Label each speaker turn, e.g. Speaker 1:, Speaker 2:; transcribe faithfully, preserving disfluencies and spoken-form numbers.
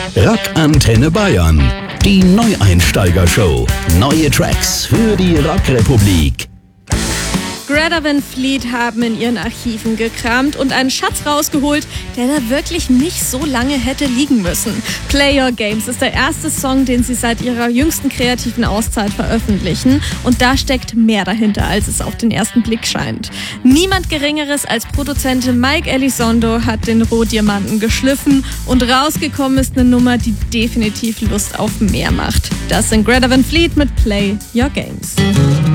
Speaker 1: Rock Antenne Bayern, die Neueinsteiger-Show. Neue Tracks für die Rockrepublik.
Speaker 2: Greta Van Fleet haben in ihren Archiven gekramt und einen Schatz rausgeholt, der da wirklich nicht so lange hätte liegen müssen. Play Your Games ist der erste Song, den sie seit ihrer jüngsten kreativen Auszeit veröffentlichen. Und da steckt mehr dahinter, als es auf den ersten Blick scheint. Niemand Geringeres als Produzent Mike Elizondo hat den Rohdiamanten geschliffen und rausgekommen ist eine Nummer, die definitiv Lust auf mehr macht. Das sind Greta Van Fleet mit Play Your Games.